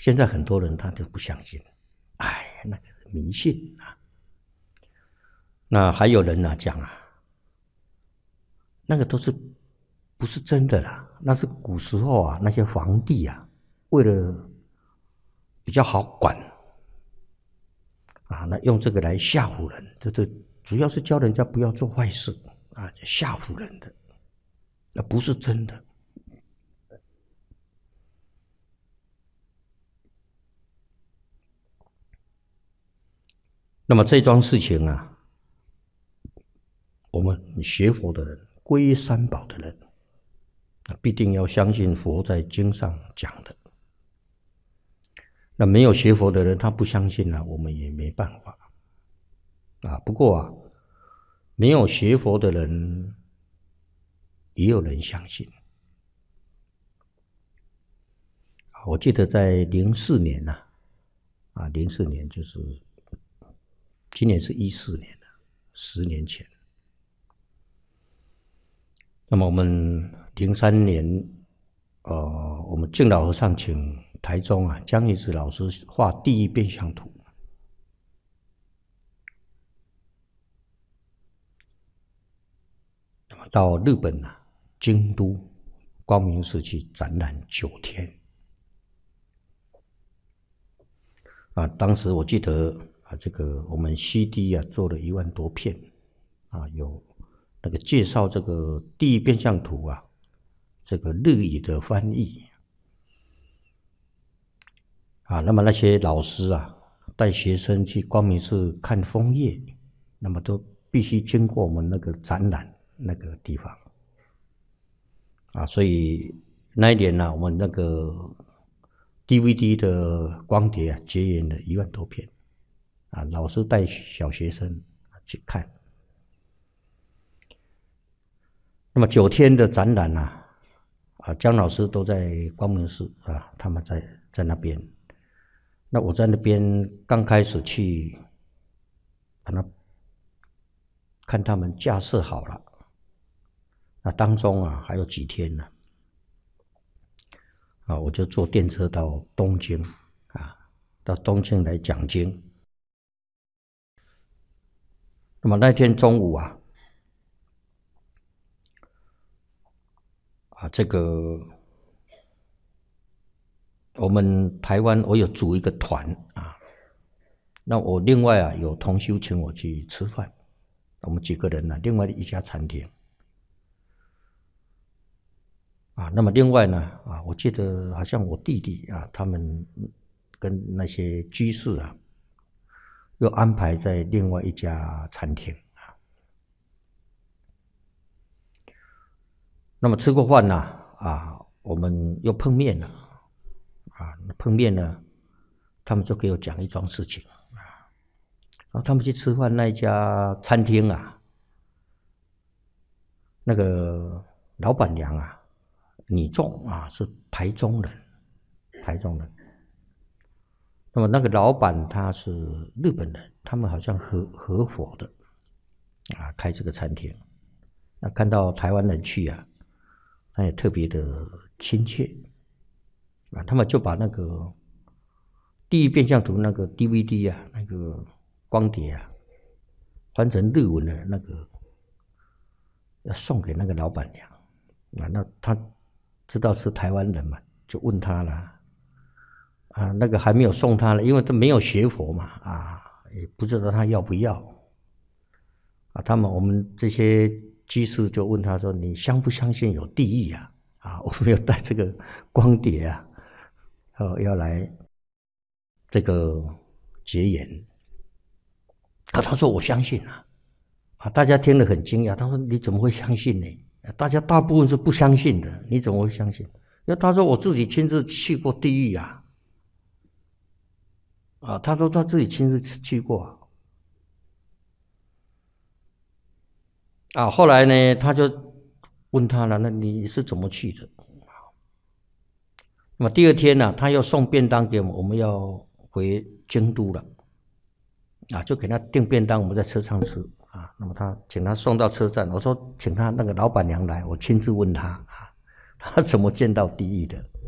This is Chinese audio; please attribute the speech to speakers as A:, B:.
A: 现在很多人他都不相信，哎，那个是迷信啊。那还有人讲那个都是不是真的啦？那是古时候那些皇帝为了比较好管那用这个来吓唬人，这主要是教人家不要做坏事吓唬人的，那不是真的。那么这桩事情我们学佛的人、皈依三宝的人，必定要相信佛在经上讲的。那没有学佛的人，他不相信我们也没办法不过没有学佛的人，也有人相信。我记得在04年04年就是今年是14年了，10年前。那么我们03年，我们净老和尚请台中江一直老师画地狱变相图。那么到日本京都光明寺去展览9天。当时我记得这个我们 CD 做了1万多片有那个介绍这个地狱变相图这个日语的翻译那么那些老师带学生去光明寺看枫叶，那么都必须经过我们那个展览那个地方所以那一年我们那个 DVD 的光碟结缘了1万多片老师带小学生去看。那么9天的展览江老师都在光明寺他们在那边。那我在那边刚开始去看他们架设好了，那当中还有几天呢我就坐电车到东京到东京来讲经。那么那天中午这个我们台湾我有组一个团那我另外有同修请我去吃饭，我们几个人另外一家餐厅那么另外呢我记得好像我弟弟他们跟那些居士又安排在另外一家餐厅那么吃过饭我们又碰面了碰面了，他们就给我讲一桩事情然后他们去吃饭那一家餐厅那个老板娘女众是台中人。那么那个老板他是日本人，他们好像合伙的开这个餐厅。那看到台湾人去他也特别的亲切他们就把那个地狱变相图那个 DVD 那个光碟翻成日文的那个要送给那个老板娘那他知道是台湾人嘛，就问他了那个还没有送他了，因为他没有学佛嘛也不知道他要不要我们这些居士就问他说：“你相不相信有地狱我们要带这个光碟要来这个结缘他说：“我相信大家听了很惊讶，他说：“你怎么会相信呢？大家大部分是不相信的，你怎么会相信？”因为他说：“我自己亲自去过地狱他说他自己亲自去过后来呢，他就问他了，那你是怎么去的？那么第2天他要送便当给我们，我们要回京都了就给他订便当，我们在车上吃那么他请他送到车站，我说请他那个老板娘来，我亲自问他他怎么见到地狱的